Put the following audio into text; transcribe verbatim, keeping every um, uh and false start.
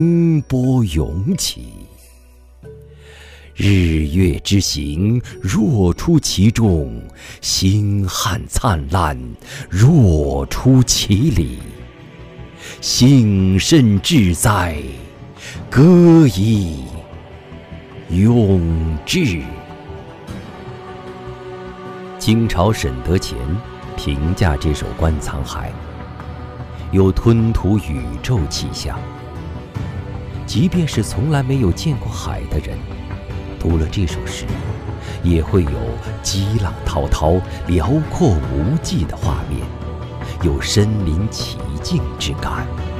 风波涌起。日月之行，若出其中；星汉灿烂，若出其里。幸甚至哉，歌以咏志。清朝沈德潜评价这首《观沧海》，有吞吐宇宙气象。即便是从来没有见过海的人，读了这首诗，也会有激浪滔滔、辽阔无际的画面，有身临其境之感。